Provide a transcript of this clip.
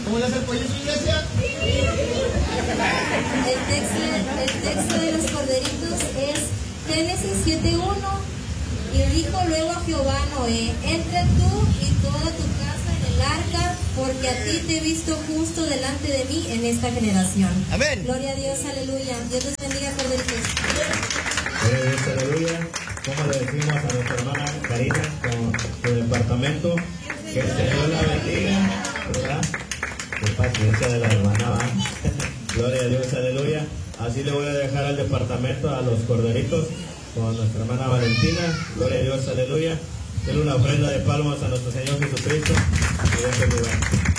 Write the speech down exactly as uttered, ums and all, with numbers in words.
¿Cómo le hace el pollo en su iglesia? El texto, el texto de los corderitos es Génesis siete uno. Y dijo luego a Jehová a Noé: entra tú y toda tu casa en el arca, porque a ti te he visto justo delante de mí en esta generación. Amén. Gloria a Dios, aleluya. Dios les bendiga, corderitos. Gloria a Dios, aleluya. Como le decimos a nuestra hermana Karina con su departamento, que el Señor la bendiga, ¿verdad? Qué paciencia de la hermana, ¿va? Gloria a Dios, aleluya. Así le voy a dejar al departamento a los corderitos con nuestra hermana Valentina. Gloria a Dios, aleluya. Denle una ofrenda de palmas a nuestro Señor Jesucristo y en este lugar.